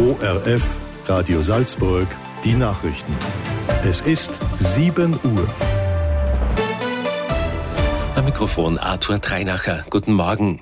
ORF Radio Salzburg, die Nachrichten. Es ist 7 Uhr. Am Mikrofon Arthur Treinacher. Guten Morgen.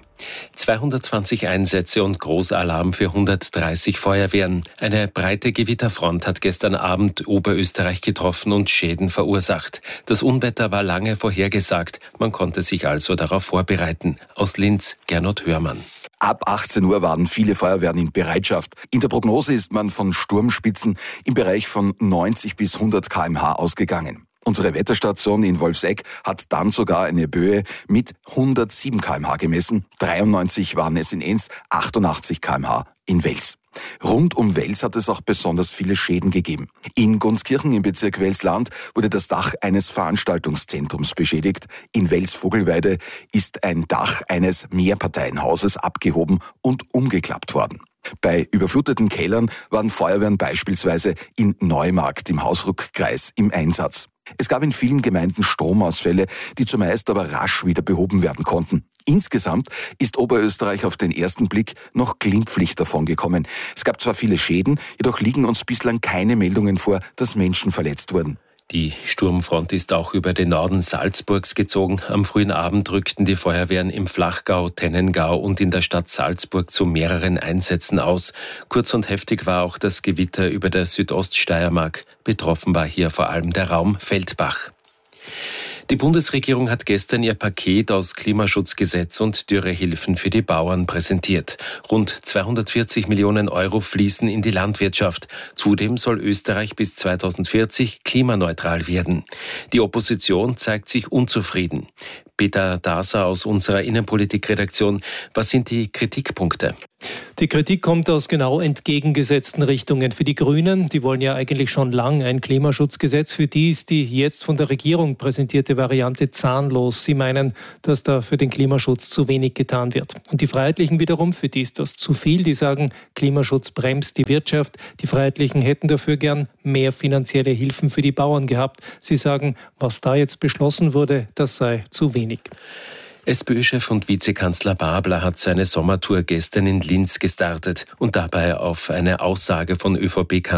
220 Einsätze und Großalarm für 130 Feuerwehren. Eine breite Gewitterfront hat gestern Abend Oberösterreich getroffen und Schäden verursacht. Das Unwetter war lange vorhergesagt. Man konnte sich also darauf vorbereiten. Aus Linz, Gernot Hörmann. Ab 18 Uhr waren viele Feuerwehren in Bereitschaft. In der Prognose ist man von Sturmspitzen im Bereich von 90 bis 100 km/h ausgegangen. Unsere Wetterstation in Wolfsegg hat dann sogar eine Böe mit 107 km/h gemessen. 93 waren es in Enns, 88 km/h in Wels. Rund um Wels hat es auch besonders viele Schäden gegeben. In Gunskirchen im Bezirk Wels-Land wurde das Dach eines Veranstaltungszentrums beschädigt. In Wels-Vogelweide ist ein Dach eines Mehrparteienhauses abgehoben und umgeklappt worden. Bei überfluteten Kellern waren Feuerwehren beispielsweise in Neumarkt im Hausruckkreis im Einsatz. Es gab in vielen Gemeinden Stromausfälle, die zumeist aber rasch wieder behoben werden konnten. Insgesamt ist Oberösterreich auf den ersten Blick noch glimpflich davongekommen. Es gab zwar viele Schäden, jedoch liegen uns bislang keine Meldungen vor, dass Menschen verletzt wurden. Die Sturmfront ist auch über den Norden Salzburgs gezogen. Am frühen Abend rückten die Feuerwehren im Flachgau, Tennengau und in der Stadt Salzburg zu mehreren Einsätzen aus. Kurz und heftig war auch das Gewitter über der Südoststeiermark. Betroffen war hier vor allem der Raum Feldbach. Die Bundesregierung hat gestern ihr Paket aus Klimaschutzgesetz und Dürrehilfen für die Bauern präsentiert. Rund 240 Millionen Euro fließen in die Landwirtschaft. Zudem soll Österreich bis 2040 klimaneutral werden. Die Opposition zeigt sich unzufrieden. Peter Daser aus unserer Innenpolitikredaktion. Was sind die Kritikpunkte? Die Kritik kommt aus genau entgegengesetzten Richtungen. Für die Grünen, die wollen ja eigentlich schon lang ein Klimaschutzgesetz, für die ist die jetzt von der Regierung präsentierte Variante zahnlos. Sie meinen, dass da für den Klimaschutz zu wenig getan wird. Und die Freiheitlichen wiederum, für die ist das zu viel. Die sagen, Klimaschutz bremst die Wirtschaft. Die Freiheitlichen hätten dafür gern mehr finanzielle Hilfen für die Bauern gehabt. Sie sagen, was da jetzt beschlossen wurde, das sei zu wenig. SPÖ-Chef und Vizekanzler Babler hat seine Sommertour gestern in Linz gestartet und dabei auf eine Aussage von ÖVP-Kanzler